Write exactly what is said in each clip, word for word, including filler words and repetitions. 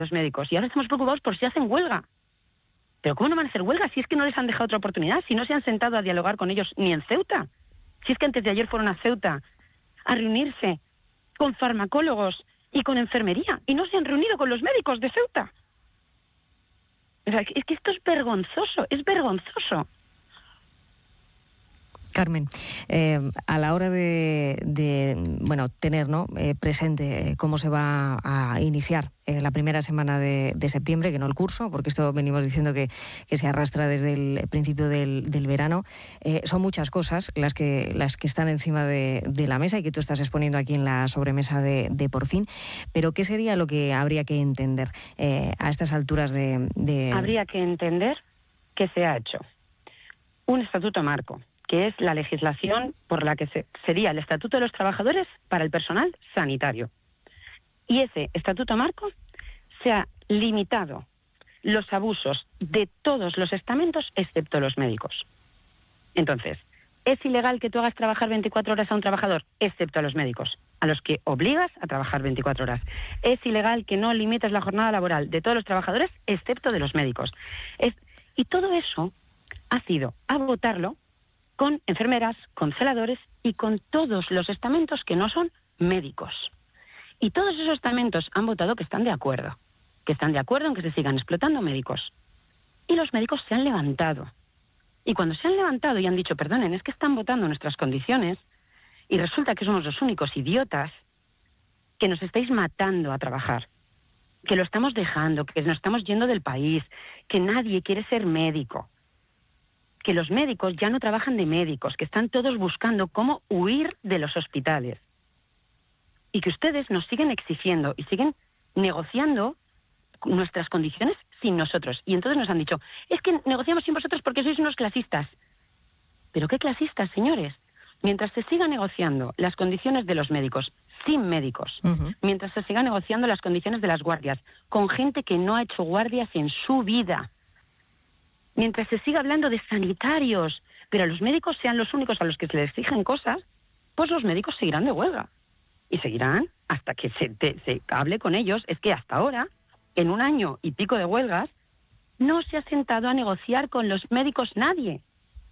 los médicos y ahora estamos preocupados por si hacen huelga. Pero ¿cómo no van a hacer huelga si es que no les han dejado otra oportunidad? Si no se han sentado a dialogar con ellos ni en Ceuta. Si es que antes de ayer fueron a Ceuta a reunirse con farmacólogos y con enfermería y no se han reunido con los médicos de Ceuta. O sea, es que esto es vergonzoso, es vergonzoso. Carmen, eh, a la hora de, de bueno, tener, ¿no?, eh, presente cómo se va a iniciar eh, la primera semana de, de septiembre, que no el curso, porque esto venimos diciendo que, que se arrastra desde el principio del, del verano, eh, son muchas cosas las que, las que están encima de, de la mesa y que tú estás exponiendo aquí en la sobremesa de, de Por Fin, pero ¿qué sería lo que habría que entender eh, a estas alturas de, de...? Habría que entender que se ha hecho un estatuto marco, que es la legislación por la que se, sería el Estatuto de los Trabajadores para el personal sanitario. Y ese Estatuto marco se ha limitado los abusos de todos los estamentos excepto los médicos. Entonces, ¿es ilegal que tú hagas trabajar veinticuatro horas a un trabajador? Excepto a los médicos, a los que obligas a trabajar veinticuatro horas. ¿Es ilegal que no limites la jornada laboral de todos los trabajadores? Excepto de los médicos. Es, y todo eso ha sido a votarlo con enfermeras, con celadores y con todos los estamentos que no son médicos. Y todos esos estamentos han votado que están de acuerdo, que están de acuerdo en que se sigan explotando médicos. Y los médicos se han levantado. Y cuando se han levantado y han dicho, perdonen, es que están votando nuestras condiciones y resulta que somos los únicos idiotas que nos estáis matando a trabajar, que lo estamos dejando, que nos estamos yendo del país, que nadie quiere ser médico, que los médicos ya no trabajan de médicos, que están todos buscando cómo huir de los hospitales. Y que ustedes nos siguen exigiendo y siguen negociando nuestras condiciones sin nosotros. Y entonces nos han dicho, es que negociamos sin vosotros porque sois unos clasistas. ¿Pero qué clasistas, señores? Mientras se siga negociando las condiciones de los médicos sin médicos, uh-huh. mientras se siga negociando las condiciones de las guardias con gente que no ha hecho guardias en su vida, mientras se siga hablando de sanitarios, pero los médicos sean los únicos a los que se les exigen cosas, pues los médicos seguirán de huelga. Y seguirán hasta que se, te, se hable con ellos. Es que hasta ahora, en un año y pico de huelgas, no se ha sentado a negociar con los médicos nadie.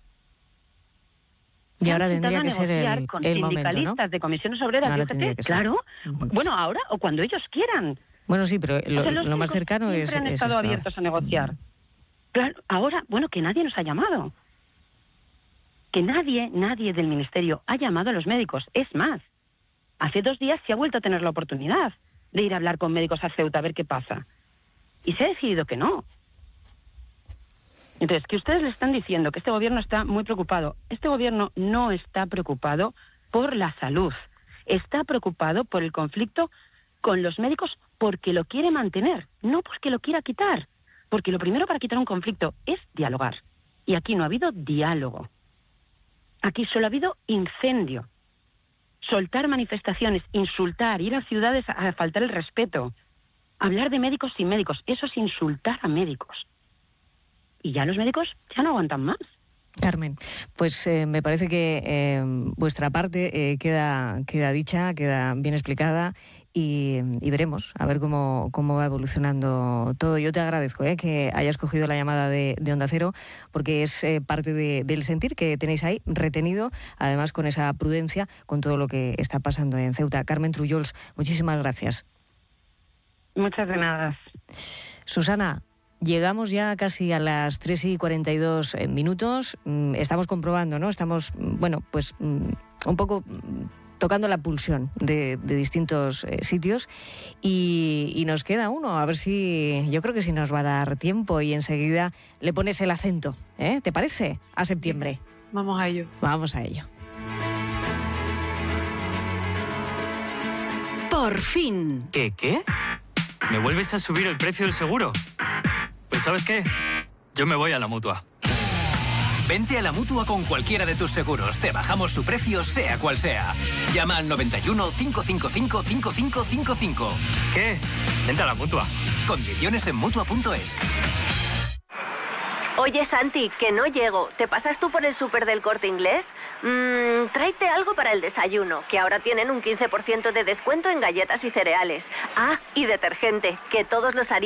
Y se ahora tendría que ser el, con el sindicalistas momento, ¿no? de comisiones obreras, fíjate, claro. Uh-huh. Bueno, ahora o cuando ellos quieran. Bueno, sí, pero lo, o sea, lo más cercano es... Siempre han es estado esto. abiertos a negociar. Claro, ahora, bueno, que nadie nos ha llamado. Que nadie, nadie del Ministerio ha llamado a los médicos. Es más, hace dos días se ha vuelto a tener la oportunidad de ir a hablar con médicos a Ceuta a ver qué pasa. Y se ha decidido que no. Entonces, que ustedes le están diciendo que este gobierno está muy preocupado. Este gobierno no está preocupado por la salud. Está preocupado por el conflicto con los médicos porque lo quiere mantener, no porque lo quiera quitar. Porque lo primero para quitar un conflicto es dialogar. Y aquí no ha habido diálogo. Aquí solo ha habido incendio. Soltar manifestaciones, insultar, ir a ciudades a faltar el respeto. Hablar de médicos sin médicos. Eso es insultar a médicos. Y ya los médicos ya no aguantan más. Carmen, pues eh, me parece que eh, vuestra parte eh, queda, queda dicha, queda bien explicada y, y veremos a ver cómo, cómo va evolucionando todo. Yo te agradezco eh, que hayas cogido la llamada de, de Onda Cero porque es eh, parte de, del sentir que tenéis ahí retenido, además con esa prudencia, con todo lo que está pasando en Ceuta. Carmen Trullols, muchísimas gracias. Muchas de nada. Susana, llegamos ya casi a las tres y cuarenta y dos minutos. Estamos comprobando, ¿no? Estamos, bueno, pues un poco tocando la pulsión de, de distintos eh, sitios y, y nos queda uno. A ver si, yo creo que sí nos va a dar tiempo y enseguida le pones el acento, ¿eh? ¿Te parece? A septiembre. Vamos a ello. Vamos a ello. Por fin. ¿Qué, qué? ¿Me vuelves a subir el precio del seguro? Pues ¿sabes qué? Yo me voy a la Mutua. Vente a la Mutua con cualquiera de tus seguros. Te bajamos su precio, sea cual sea. Llama al noventa y uno, cinco cinco cinco, cinco cinco cinco cinco. ¿Qué? Vente a la Mutua. Condiciones en Mutua punto es. Oye, Santi, que no llego. ¿Te pasas tú por el súper del Corte Inglés? Mmm, tráete algo para el desayuno, que ahora tienen un quince por ciento de descuento en galletas y cereales. Ah, y detergente, que todos los harían